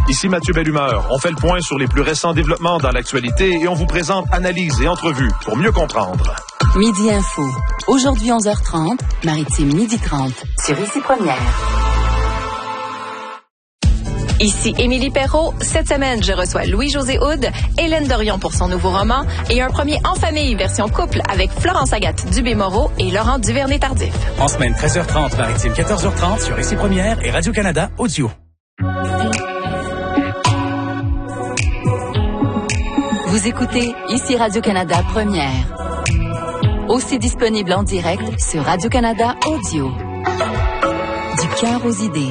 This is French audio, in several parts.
Ici Mathieu Bellumeur. On fait le point sur les plus récents développements dans l'actualité et on vous présente analyses et entrevues pour mieux comprendre. Midi Info. Aujourd'hui 11h30, Maritime midi 30 sur Ici Première. Ici Émilie Perrault. Cette semaine, je reçois Louis-José Houd, Hélène Dorion pour son nouveau roman et un premier En famille version couple avec Florence Agathe Dubé-Moreau et Laurent Duvernay-Tardif. En semaine 13h30, Maritime 14h30 sur Ici Première et Radio-Canada Audio. Vous écoutez Ici Radio-Canada Première. Aussi disponible en direct sur Radio-Canada Audio. Du cœur aux idées.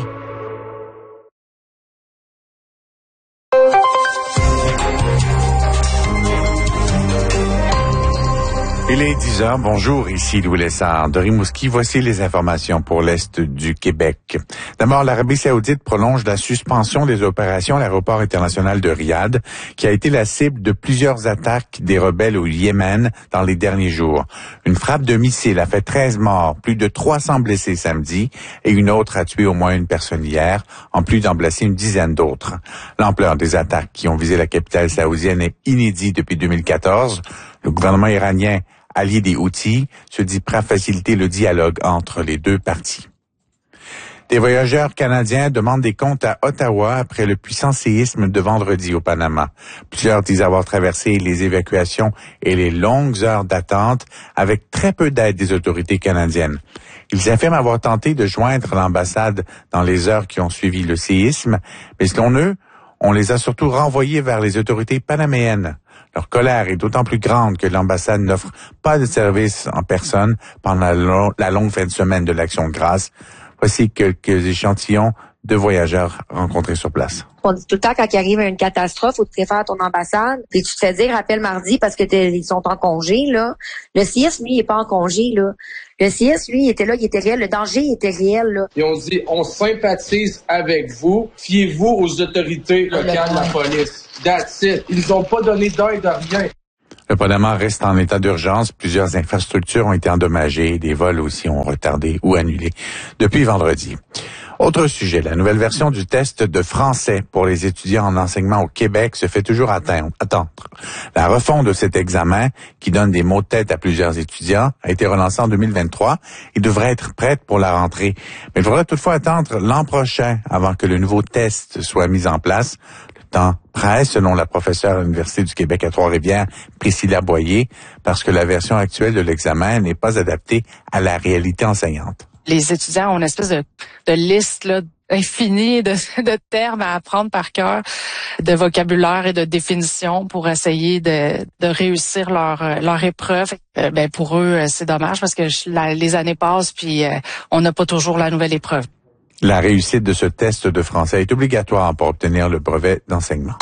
Il est 10h. Bonjour, ici Louis Lessard de Rimouski. Voici les informations pour l'Est du Québec. D'abord, l'Arabie saoudite prolonge la suspension des opérations à l'aéroport international de Riyad, qui a été la cible de plusieurs attaques des rebelles au Yémen dans les derniers jours. Une frappe de missile a fait 13 morts, plus de 300 blessés samedi, et une autre a tué au moins une personne hier, en plus d'en blesser une dizaine d'autres. L'ampleur des attaques qui ont visé la capitale saoudienne est inédite depuis 2014. Le gouvernement iranien, allié des Houthis, se dit prêt à faciliter le dialogue entre les deux parties. Des voyageurs canadiens demandent des comptes à Ottawa après le puissant séisme de vendredi au Panama. Plusieurs disent avoir traversé les évacuations et les longues heures d'attente avec très peu d'aide des autorités canadiennes. Ils affirment avoir tenté de joindre l'ambassade dans les heures qui ont suivi le séisme, mais selon eux, on les a surtout renvoyés vers les autorités panaméennes. Leur colère est d'autant plus grande que l'ambassade n'offre pas de service en personne pendant la longue fin de semaine de l'Action de grâce. Voici quelques échantillons de voyageurs rencontrés sur place. On dit tout le temps, quand il arrive une catastrophe, ou tu préfères ton ambassade, puis tu te fais dire, appelle mardi parce que ils sont en congé, là. Le CIS, lui, il est pas en congé, là. Le CIS, lui, il était là, il était réel. Le danger, il était réel, là. Et on dit, on sympathise avec vous. Fiez-vous aux autorités locales de la police. That's it. Ils ont pas donné d'aide à rien. Le Panama reste en état d'urgence. Plusieurs infrastructures ont été endommagées. Des vols aussi ont retardé ou annulé depuis vendredi. Autre sujet, la nouvelle version du test de français pour les étudiants en enseignement au Québec se fait toujours attendre. La refonte de cet examen, qui donne des mots de tête à plusieurs étudiants, a été relancée en 2023 et devrait être prête pour la rentrée. Mais il faudra toutefois attendre l'an prochain avant que le nouveau test soit mis en place. Le temps presse, selon la professeure à l'Université du Québec à Trois-Rivières, Priscilla Boyer, parce que la version actuelle de l'examen n'est pas adaptée à la réalité enseignante. Les étudiants ont une espèce de liste là, infinie de termes à apprendre par cœur, de vocabulaire et de définition pour essayer de réussir leur épreuve. Pour eux, c'est dommage parce que les années passent puis on n'a pas toujours la nouvelle épreuve. La réussite de ce test de français est obligatoire pour obtenir le brevet d'enseignement.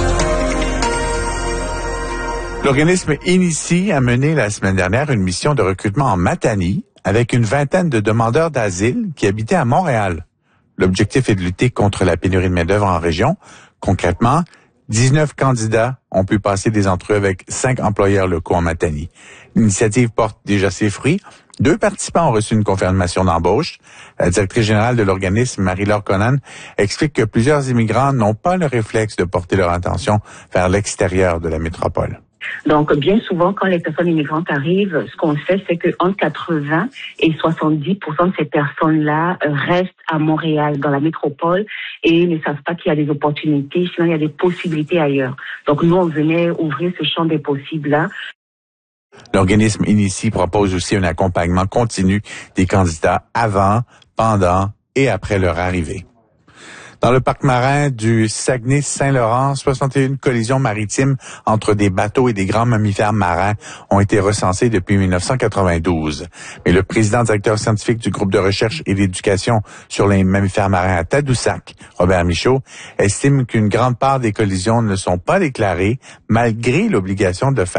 L'organisme Inici a mené la semaine dernière une mission de recrutement en Matanie avec une vingtaine de demandeurs d'asile qui habitaient à Montréal. L'objectif est de lutter contre la pénurie de main-d'œuvre en région. Concrètement, 19 candidats ont pu passer des entrevues avec 5 employeurs locaux en Matanie. L'initiative porte déjà ses fruits. 2 participants ont reçu une confirmation d'embauche. La directrice générale de l'organisme, Marie-Laure Conan, explique que plusieurs immigrants n'ont pas le réflexe de porter leur attention vers l'extérieur de la métropole. Donc, bien souvent, quand les personnes immigrantes arrivent, ce qu'on fait, c'est que entre 80 et 70% de ces personnes-là restent à Montréal, dans la métropole, et ne savent pas qu'il y a des opportunités, sinon il y a des possibilités ailleurs. Donc, nous, on venait ouvrir ce champ des possibles-là. L'organisme Inici propose aussi un accompagnement continu des candidats avant, pendant et après leur arrivée. Dans le parc marin du Saguenay-Saint-Laurent, 61 collisions maritimes entre des bateaux et des grands mammifères marins ont été recensées depuis 1992. Mais le président directeur scientifique du groupe de recherche et d'éducation sur les mammifères marins à Tadoussac, Robert Michaud, estime qu'une grande part des collisions ne sont pas déclarées malgré l'obligation de le faire.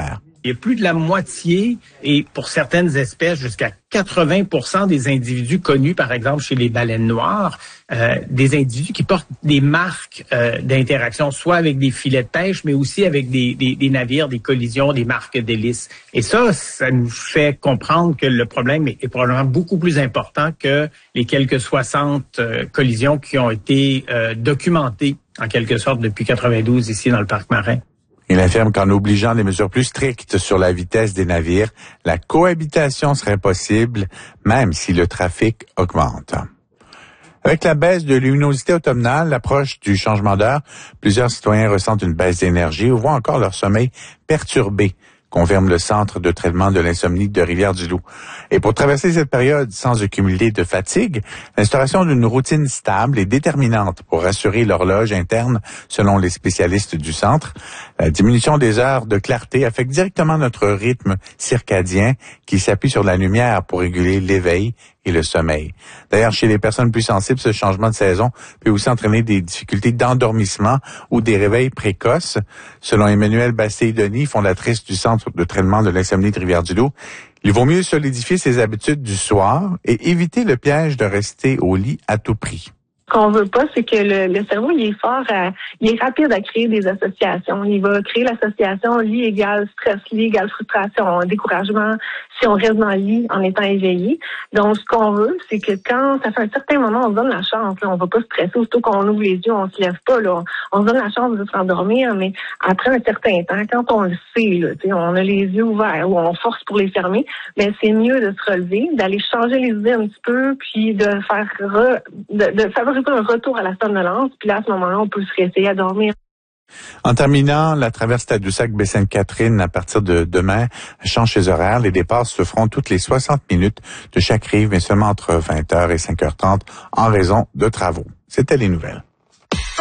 Il y a plus de la moitié, et pour certaines espèces, jusqu'à 80% des individus connus, par exemple chez les baleines noires, des individus qui portent des marques d'interaction, soit avec des filets de pêche, mais aussi avec des navires, des collisions, des marques d'hélice. Et ça nous fait comprendre que le problème est probablement beaucoup plus important que les quelques 60 collisions qui ont été documentées, en quelque sorte, depuis 92 ici dans le parc marin. Il affirme qu'en obligeant des mesures plus strictes sur la vitesse des navires, la cohabitation serait possible, même si le trafic augmente. Avec la baisse de luminosité automnale, l'approche du changement d'heure, plusieurs citoyens ressentent une baisse d'énergie ou voient encore leur sommeil perturbé, confirme le Centre de traitement de l'insomnie de Rivière-du-Loup. Et pour traverser cette période sans accumuler de fatigue, l'instauration d'une routine stable est déterminante pour assurer l'horloge interne, selon les spécialistes du centre. La diminution des heures de clarté affecte directement notre rythme circadien qui s'appuie sur la lumière pour réguler l'éveil et le sommeil. D'ailleurs, chez les personnes plus sensibles, ce changement de saison peut aussi entraîner des difficultés d'endormissement ou des réveils précoces. Selon Emmanuelle Basté-Denis, fondatrice du Centre de traitement de l'insomnie de Rivière-du-Loup, il vaut mieux solidifier ses habitudes du soir et éviter le piège de rester au lit à tout prix. Ce qu'on veut pas, c'est que le cerveau, il est fort, il est rapide à créer des associations. Il va créer l'association lit égale stress, lit égale frustration, découragement, si on reste dans le lit en étant éveillé. Donc, ce qu'on veut, c'est que quand ça fait un certain moment, on se donne la chance. Là, on va pas stresser, aussitôt qu'on ouvre les yeux, on se lève pas. Là, on se donne la chance de se rendormir, mais après un certain temps, quand on le sait, là, on a les yeux ouverts ou on force pour les fermer, mais c'est mieux de se relever, d'aller changer les idées un petit peu, puis de faire de favoriser un retour à la somnolence, puis là, à ce moment-là, on peut se réessayer à dormir. En terminant, la traversée Tadoussac-Baie-Sainte-Catherine à partir de demain change ses horaires. Les départs se feront toutes les 60 minutes de chaque rive, mais seulement entre 20h et 5h30 en raison de travaux. C'était les nouvelles.